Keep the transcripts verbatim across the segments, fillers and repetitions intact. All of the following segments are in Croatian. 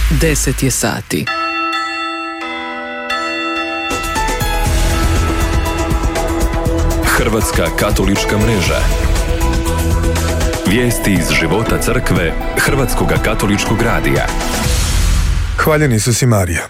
deset je sati. Hrvatska katolička mreža. Vijesti iz života crkve Hrvatskoga katoličkog radija. Hvaljeni Isus i Marija.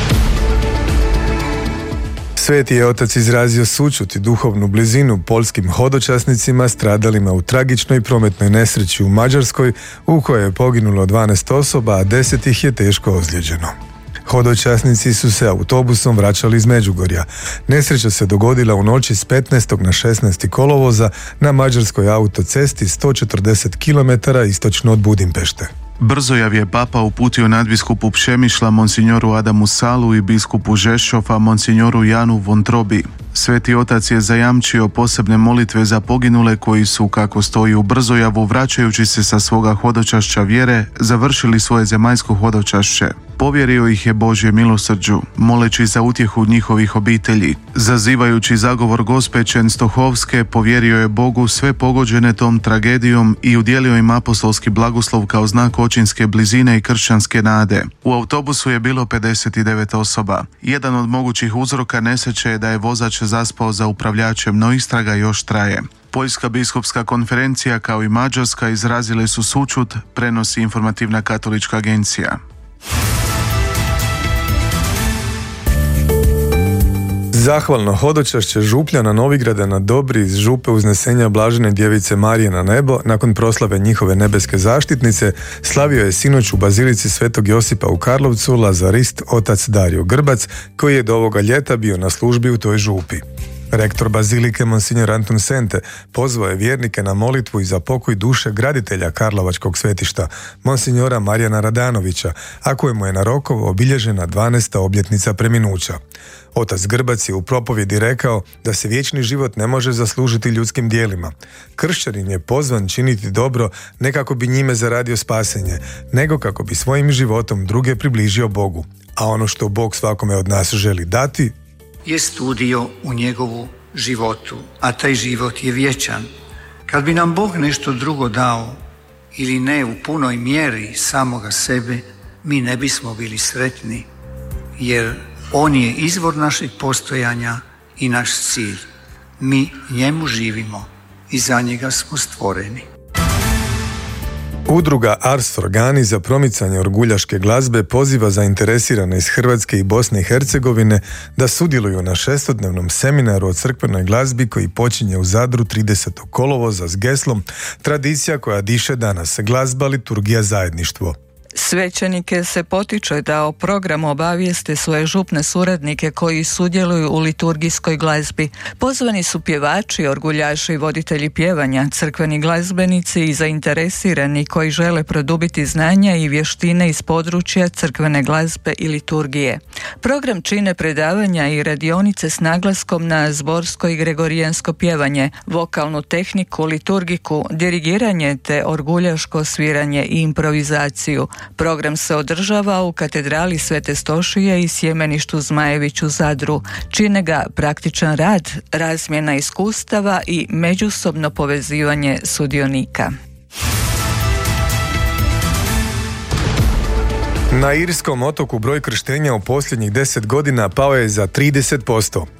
Sveti je otac izrazio sućut i duhovnu blizinu poljskim hodočasnicima stradalima u tragičnoj prometnoj nesreći u Mađarskoj, u kojoj je poginulo dvanaest osoba, a deset ih je teško ozlijeđeno. Hodočasnici su se autobusom vraćali iz Međugorja. Nesreća se dogodila u noći s petnaestog na šesnaesti kolovoza na mađarskoj autocesti sto četrdeset kilometara istočno od Budimpešte. Brzojav je papa uputio nadbiskupu Pšemišla monsignoru Adamu Salu i biskupu Žešova monsignoru Janu Vontrobi. Sveti otac je zajamčio posebne molitve za poginule koji su, kako stoji u Brzojavu, vraćajući se sa svoga hodočašća vjere, završili svoje zemaljsko hodočašće. Povjerio ih je Božje milosrđu, moleći za utjehu njihovih obitelji. Zazivajući zagovor Gospe Čenstohovske, povjerio je Bogu sve pogođene tom tragedijom i udjelio im apostolski blagoslov kao znak očinske blizine i kršćanske nade. U autobusu je bilo pedeset devet osoba. Jedan od mogućih uzroka nesreće je da je vozač zaspao za upravljačem, no istraga još traje. Poljska biskupska konferencija kao i Mađarska izrazile su sućut, prenosi informativna katolička agencija. Zahvalno hodočašće župljana Novigrada na Dobri iz župe uznesenja Blažene djevice Marije na nebo nakon proslave njihove nebeske zaštitnice slavio je sinoć u bazilici Svetog Josipa u Karlovcu lazarist otac Dario Grbac, koji je do ovoga ljeta bio na službi u toj župi. Rektor bazilike monsignor Antun Sente pozvao je vjernike na molitvu i za pokoj duše graditelja Karlovačkog svetišta, monsignora Marijana Radanovića, a kojemu je na Rokovo obilježena dvanaesta obljetnica preminuća. Otac Grbac je u propovjedi rekao da se vječni život ne može zaslužiti ljudskim dijelima. Kršćanin je pozvan činiti dobro ne kako bi njime zaradio spasenje, nego kako bi svojim životom druge približio Bogu. A ono što Bog svakome od nas želi dati je studio u njegovu životu, a taj život je vječan. Kad bi nam Bog nešto drugo dao ili ne u punoj mjeri samoga sebe, mi ne bismo bili sretni, jer On je izvor našeg postojanja i naš cilj. Mi njemu živimo i za njega smo stvoreni. Udruga Ars Organi za promicanje orguljaške glazbe poziva zainteresirane iz Hrvatske i Bosne i Hercegovine da sudjeluju na šestodnevnom seminaru o crkvenoj glazbi koji počinje u Zadru tridesetog kolovoza s geslom Tradicija koja diše danas, glazba, liturgija, zajedništvo. Svećenike se potiče da o programu obavijeste svoje župne suradnike koji sudjeluju u liturgijskoj glazbi. Pozvani su pjevači, orguljaši i voditelji pjevanja, crkveni glazbenici i zainteresirani koji žele produbiti znanja i vještine iz područja crkvene glazbe i liturgije. Program čine predavanja i radionice s naglaskom na zborsko i gregorijansko pjevanje, vokalnu tehniku, liturgiku, dirigiranje te orguljaško sviranje i improvizaciju. Program se održava u katedrali Svete Stošije i Sjemeništu Zmajević u Zadru. Čine ga praktičan rad, razmjena iskustava i međusobno povezivanje sudionika. Na irskom otoku broj krštenja u posljednjih deset godina pao je za trideset posto.